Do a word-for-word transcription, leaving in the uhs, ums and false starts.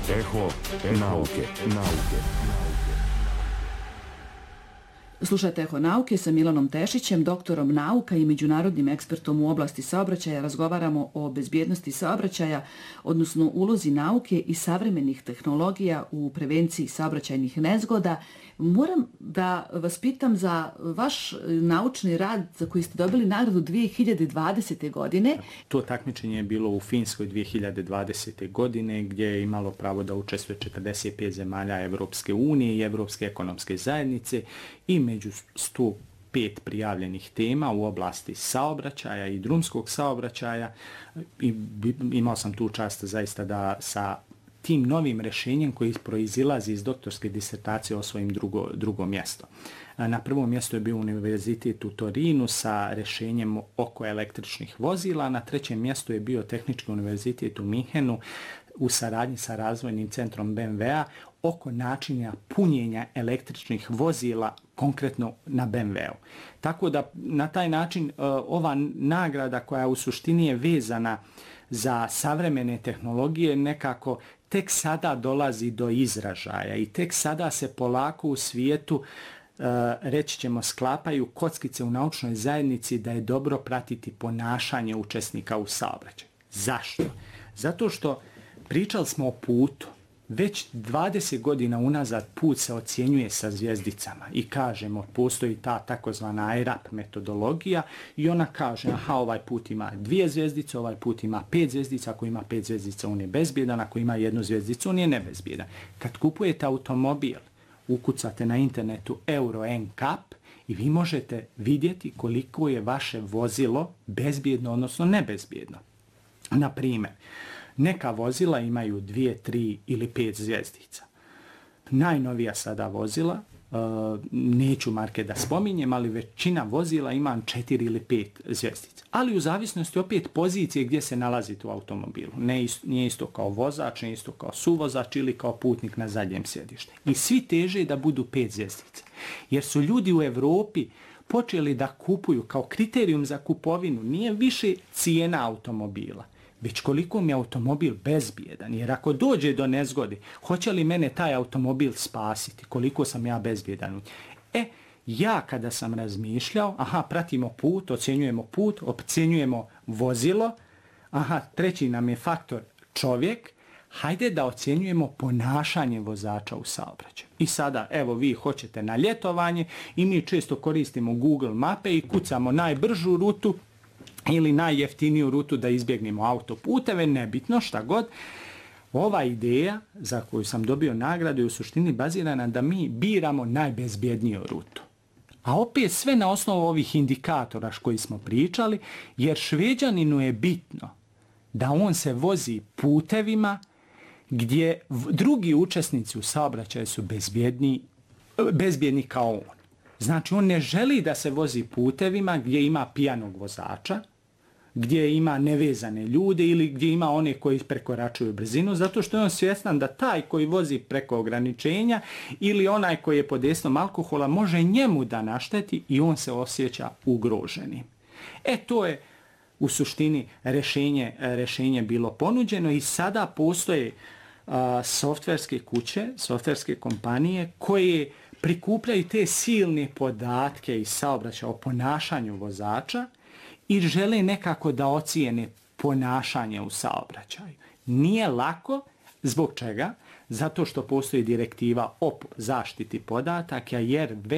Eho nauke, nauke. Slušajte Eho nauke sa Milanom Tešićem, doktorom nauka i međunarodnim ekspertom u oblasti saobraćaja. Razgovaramo o bezbjednosti saobraćaja, odnosno ulozi nauke i savremenih tehnologija u prevenciji saobraćajnih nezgoda. Moram da vas pitam za vaš naučni rad za koji ste dobili nagradu dvije hiljade dvadesete. godine. To takmičenje je bilo u Finskoj dvije hiljade dvadesete. godine gdje je imalo pravo da učestvuje četrdeset pet zemalja Evropske unije i Evropske ekonomske zajednice i među sto pet prijavljenih tema u oblasti saobraćaja i drumskog saobraćaja. I imao sam tu čast zaista da sa tim novim rješenjem koji proizilazi iz doktorske disertacije osvojim drugo, drugo mjesto. Na prvom mjestu je bio Univerzitet u Torinu sa rješenjem oko električnih vozila, na trećem mjestu je bio Tehnički univerzitet u Minhenu u saradnji sa razvojnim centrom B M W-a oko načina punjenja električnih vozila konkretno na B M W-u. Tako da na taj način ova nagrada koja u suštini je vezana za savremene tehnologije nekako tek sada dolazi do izražaja i tek sada se polako u svijetu, reći ćemo, sklapaju kockice u naučnoj zajednici da je dobro pratiti ponašanje učesnika u saobraćaju. Zašto? Zato što pričali smo o putu. Već dvadeset godina unazad put se ocjenjuje sa zvijezdicama i kažemo, postoji ta takozvana I R A P metodologija i ona kaže, aha, ovaj put ima dvije zvijezdice, ovaj put ima pet zvijezdica, ako ima pet zvijezdica on je bezbjedan, ako ima jednu zvijezdicu on je nebezbjedan. Kad kupujete automobil, ukucate na internetu Euro N C A P i vi možete vidjeti koliko je vaše vozilo bezbjedno, odnosno nebezbjedno. Na primjer, neka vozila imaju dvije, tri ili pet zvjezdica. Najnovija sada vozila, neću marke da spominjem, ali većina vozila ima četiri ili pet zvjezdica. Ali u zavisnosti opet pozicije gdje se nalazite u automobilu. Ne isto, nije isto kao vozač, nije isto kao suvozač ili kao putnik na zadnjem sjedištu. I svi teže da budu pet zvjezdica. Jer su ljudi u Evropi počeli da kupuju kao kriterijum za kupovinu nije više cijena automobila, već koliko mi je automobil bezbjedan. Jer ako dođe do nezgode, hoće li mene taj automobil spasiti, koliko sam ja bezbjedan. E, ja kada sam razmišljao, aha, pratimo put, ocjenjujemo put, ocjenjujemo vozilo, aha, treći nam je faktor čovjek, hajde da ocjenjujemo ponašanje vozača u saobraćaju. I sada, evo, vi hoćete na ljetovanje i mi često koristimo Google mape i kucamo najbržu rutu ili najjeftiniju rutu da izbjegnemo autoputeve, nebitno šta god. Ova ideja za koju sam dobio nagradu je u suštini bazirana da mi biramo najbezbjedniju rutu. A opet sve na osnovu ovih indikatora koji smo pričali, jer Šveđaninu je bitno da on se vozi putevima gdje drugi učesnici u saobraćaju su bezbjedni, bezbjedni kao on. Znači, on ne želi da se vozi putevima gdje ima pijanog vozača, gdje ima nevezane ljude ili gdje ima one koji prekoračuju brzinu, zato što je on svjestan da taj koji vozi preko ograničenja ili onaj koji je pod dejstvom alkohola može njemu da našteti i on se osjeća ugroženim. E, to je u suštini rješenje, rješenje bilo ponuđeno i sada postoje a, softverske kuće, softverske kompanije koje prikupljaju te silne podatke iz saobraćaja o ponašanju vozača i žele nekako da ocijene ponašanje u saobraćaju. Nije lako, zbog čega? Zato što postoji direktiva o zaštiti podataka, jer